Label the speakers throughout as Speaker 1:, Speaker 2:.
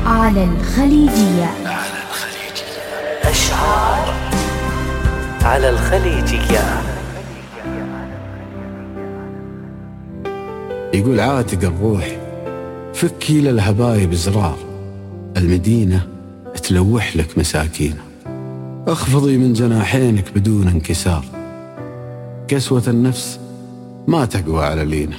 Speaker 1: على الخليجية.
Speaker 2: أشعار على الخليجية.
Speaker 3: يقول عاتق الروح فكي للهبايب زرار، المدينة تلوح لك مساكينة، اخفضي من جناحينك بدون انكسار، قسوة النفس ما تقوى على لينا،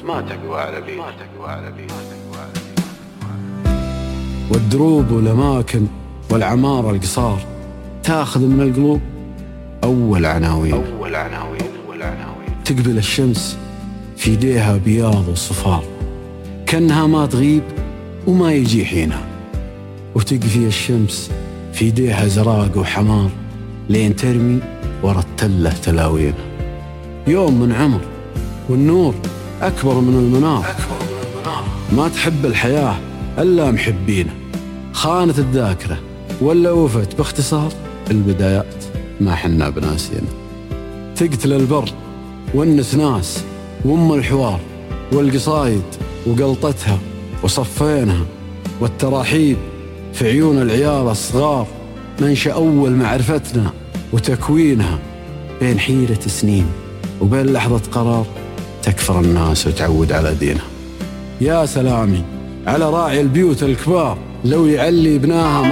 Speaker 3: والدروب والأماكن والعمارة القصار تاخذ من القلوب أول عناوين. تقبل الشمس في يديها بياض وصفار، كأنها ما تغيب وما يجي حينها، وتقفي الشمس في يديها زراق وحمار لين ترمي ورا التله تلاوينها. يوم من عمر والنور أكبر من المنار، ما تحب الحياة إلا محبينه، خانت الذاكرة ولا وفت باختصار، البدايات ما حنا بناسينا. تقتل البر والنسناس وام الحوار والقصايد وقلطتها وصفينها، والتراحيب في عيون العيال الصغار منشأ أول معرفتنا وتكوينها، بين حيرة سنين وبين لحظة قرار تكفر الناس وتعود على دينها. يا سلامي على راعي البيوت الكبار، لو يعلي ابناها